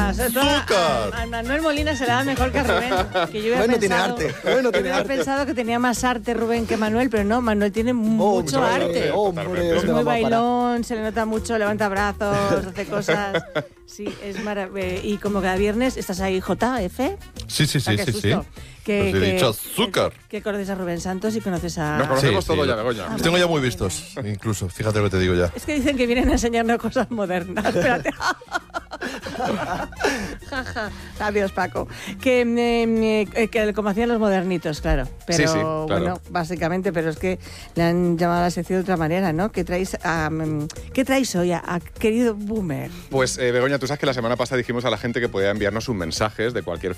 ¡Azúcar! A Manuel Molina se le da mejor que a Rubén. Que yo Rubén no tiene arte. Rubén no tiene Yo arte. había pensado que tenía más arte Rubén que Manuel, pero no, Manuel tiene mucho arte. Hombre, Es ¿dónde muy vamos a parar? bailón, se le nota mucho, levanta brazos, hace cosas. Sí, es maravilloso. Y como cada viernes estás ahí, JF. Sí. Qué susto. Os he dicho azúcar. Que conoces a Rubén Santos y conoces a... Nos conocemos Sí, todos sí. ya, Begoña. Los tengo ya muy vistos, incluso. Fíjate lo que te digo ya. Es que dicen que vienen a enseñarnos cosas modernas. Espérate. Jaja. Adiós, Paco. Que como hacían los modernitos, claro. Pero Sí, claro. bueno, básicamente, pero es que le han llamado a la sección de otra manera, ¿no? ¿Qué traéis hoy a querido Boomer? Pues, Begoña, tú sabes que la semana pasada dijimos a la gente que podía enviarnos sus mensajes de cualquier